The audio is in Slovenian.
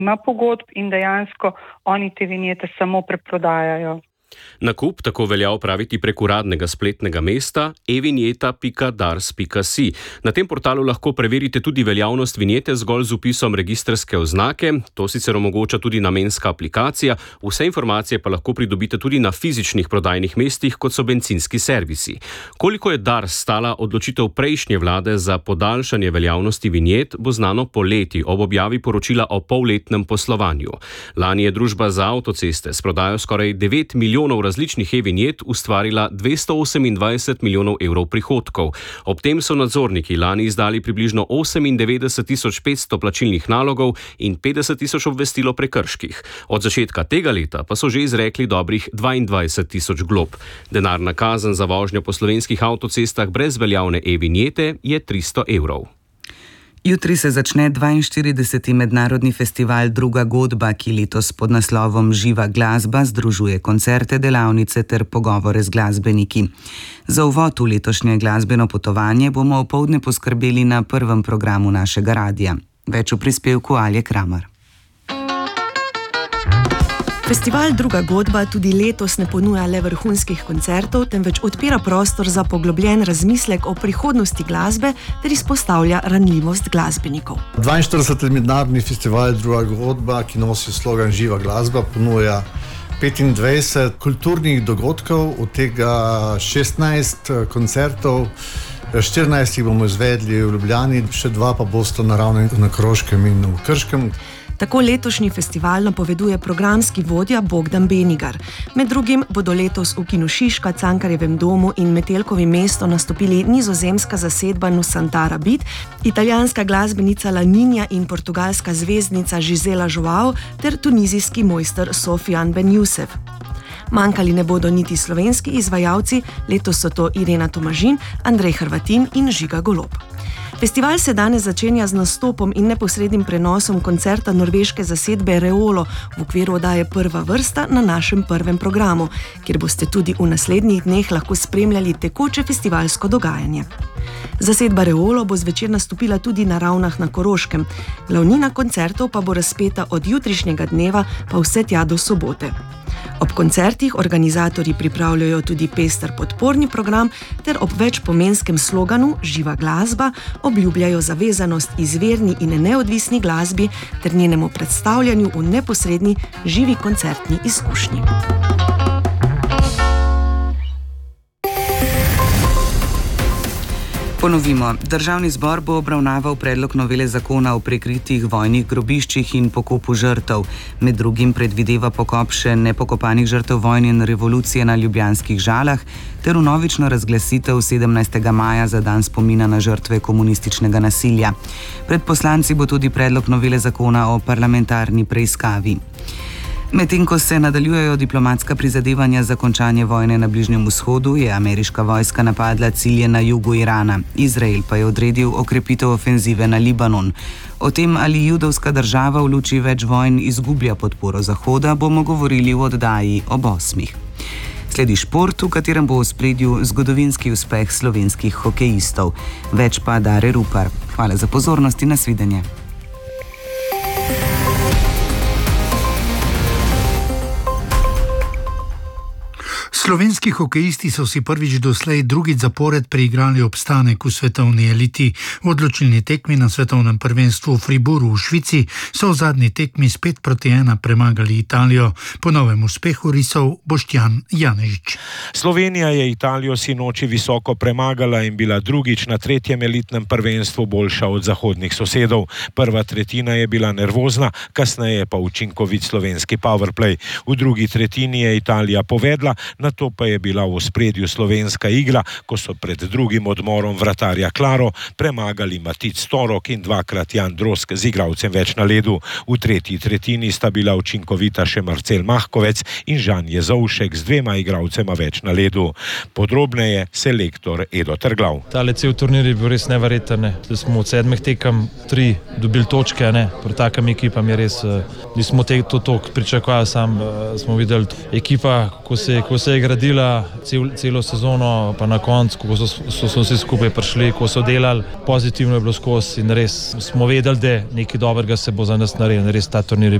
ima pogodb in dejansko oni te vinjete samo preprodajajo. Nakup tako velja opraviti prek uradnega spletnega mesta evinjeta.dars.si. Na tem portalu lahko preverite tudi veljavnost vinjete zgolj z vpisom registrske oznake. To sicer omogoča tudi namenska aplikacija. Vse informacije pa lahko pridobite tudi na fizičnih prodajnih mestih, kot so bencinski servisi. Koliko je Dars stala odločitev prejšnje vlade za podaljšanje veljavnosti vinjet, bo znano poleti ob objavi poročila o polletnem poslovanju. Lani je družba za avtoceste s prodajo skoraj 9 milijonov različnih e-vinjet ustvarila 228 milijonov evrov prihodkov. Ob tem so nadzorniki lani izdali približno 98.500 plačilnih nalogov in 50.000 obvestil o prekrških. Od začetka tega leta pa so že izrekli dobrih 22.000 glob. Denarna kazen za vožnjo po slovenskih avtocestah brez veljavne e-vinjete je 300 evrov. Jutri se začne 42. mednarodni festival Druga godba, ki letos pod naslovom Živa glasba združuje koncerte, delavnice ter pogovore z glasbeniki. Za uvod v letošnje glasbeno potovanje bomo opoldne poskrbeli na prvem programu našega radia. Več v prispevku Alje Kramar. Festival Druga godba tudi letos ne ponuja le vrhunskih koncertov, temveč odpira prostor za poglobljen razmislek o prihodnosti glasbe ter izpostavlja ranljivost glasbenikov. 42. mednarodni festival Druga godba, ki nosi slogan Živa glasba, ponuja 25 kulturnih dogodkov, od tega 16 koncertov. 14 jih bomo izvedli v Ljubljani, še 2 pa bosta naravno na Koroškem in v Krškem. Tako letošnji festival napoveduje programski vodja Bogdan Benigar. Med drugim bodo letos v Kinu Šiška, Cankarjevem domu in Metelkovi mesto nastopili nizozemska zasedba Nusantara Beat, italijanska glasbenica La Ninja in portugalska zvezdnica Gisela Joao ter tunizijski mojster Sofian Ben Youssef. Manjkali ne bodo niti slovenski izvajalci, letos so to Irena Tomažin, Andrej Hrvatin in Žiga Golob. Festival se danes začenja z nastopom in neposrednim prenosom koncerta norveške zasedbe Reolo v okviru oddaje Prva vrsta na našem prvem programu, kjer boste tudi v naslednjih dneh lahko spremljali tekoče festivalsko dogajanje. Zasedba Reolo bo zvečer nastopila tudi na Ravnah na Koroškem. Glavnina koncertov pa bo razpeta od jutrišnjega dneva pa vse tja do sobote. Ob koncertih organizatorji pripravljajo tudi pester podporni program ter ob večpomenskem sloganu Živa glasba obljubljajo zavezanost izvirni in neodvisni glasbi ter njenemu predstavljanju v neposredni živi koncertni izkušnji. Ponovimo, Državni zbor bo obravnaval predlog novele zakona o prikritih vojnih grobiščih in pokopu žrtev. Med drugim predvideva pokop še nepokopanih žrtev vojne in revolucije na ljubljanskih Žalah ter vnovično razglasitev 17. maja za dan spomina na žrtve komunističnega nasilja. Pred poslanci bo tudi predlog novele zakona o parlamentarni preiskavi. Medtem ko se nadaljujejo diplomatska prizadevanja za končanje vojne na Bližnjem vzhodu, je ameriška vojska napadla cilje na jugu Irana. Izrael pa je odredil okrepitev ofenzive na Libanon. O tem, ali judovska država v luči več vojn izgublja podporo Zahoda, bomo govorili v oddaji ob 8. Sledi šport, v katerem bo v ospredju zgodovinski uspeh slovenskih hokejistov. Več pa Dare Rupar. Hvala za pozornost in nasvidenje. Slovenski hokejisti so si prvič doslej drugič zapored preigrali obstanek v svetovni eliti. V odločilni tekmi na svetovnem prvenstvu v Fribourgu v Švici so v zadnji tekmi s 5-1 premagali Italijo. Po novem uspehu risov Boštjan Janežič. Slovenija je Italijo sinoči visoko premagala in bila drugič na tretjem elitnem prvenstvu boljša od zahodnih sosedov. Prva tretjina je bila nervozna, kasneje pa učinkovit slovenski powerplay. V drugi tretjini je Italija povedla, na to pa je bila v ospredju slovenska igra, ko so pred drugim odmorom vratarja Klaro premagali Matic Torok in dvakrat Jan Drosk z igralcem več na ledu. V tretji tretjini sta bila učinkovita še Marcel Mahkovec in Žan Jezovšek z 2 igralcema več na ledu. Podrobneje selektor Edo Trglav. Tale cel turnir je bil res neverjeten, da smo od 7 tekem 3 dobili točke, pri takem ekipam je res, nismo to pričakovali, sam smo videli ekipa, ko se gradila celo sezono, pa na koncu, ko so vsi skupaj prišli, ko so delali, pozitivno je bilo skozi in res smo vedeli, da nekaj dobrega se bo za nas naredilo, res ta turnir